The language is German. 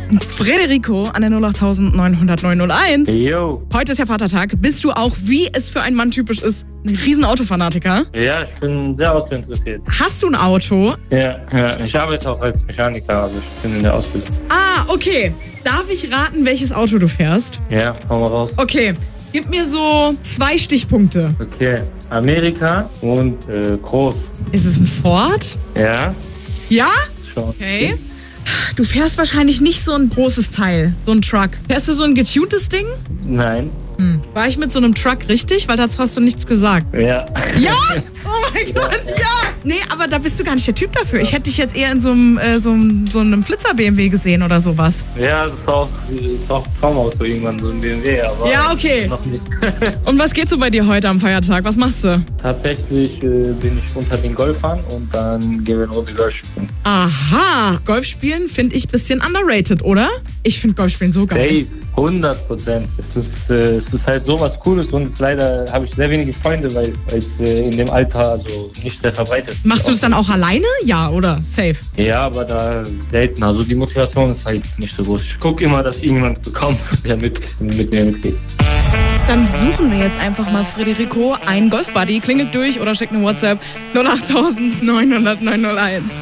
Frederico an der 08900 Jo. Heute ist ja Vatertag. Bist du auch, wie es für einen Mann typisch ist, ein riesen Autofanatiker? Ja, ich bin sehr autointeressiert. Hast du ein Auto? Ja, ich arbeite auch als Mechaniker, also ich bin in der Ausbildung. Ah, okay. Darf ich raten, welches Auto du fährst? Ja, hau mal raus. Okay, gib mir so 2 Stichpunkte. Okay, Amerika und groß. Ist es ein Ford? Ja, Ja? schon. Okay. Du fährst wahrscheinlich nicht so ein großes Teil, so ein Truck. Fährst du so ein getuntes Ding? Nein. War ich mit so einem Truck richtig? Weil dazu hast du nichts gesagt. Ja. Ja? Oh mein Gott, ja! Nee, aber da bist du gar nicht der Typ dafür. Ich hätte dich jetzt eher in so einem Flitzer-BMW gesehen oder sowas. Ja, das ist auch ein Traumauto irgendwann, so ein BMW, aber Ja, okay. noch nicht. Und was geht so bei dir heute am Feiertag? Was machst du? Tatsächlich bin ich unter den Golfern und dann gehen wir eine Runde Golf spielen. Aha, Golf spielen finde ich ein bisschen underrated, oder? Ich finde Golf spielen so geil. Safe, 100%. Es ist halt so was Cooles und leider habe ich sehr wenige Freunde, weil es in dem Alter also nicht sehr verbreitet ist. Machst du das dann auch alleine? Ja, oder? Safe. Ja, aber da selten. Also die Motivation ist halt nicht so groß. Ich gucke immer, dass irgendjemand bekommt, der mit mir mitgeht. Dann suchen wir jetzt einfach mal Frederico einen Golfbuddy. Klingelt durch oder schickt eine WhatsApp 08900 901.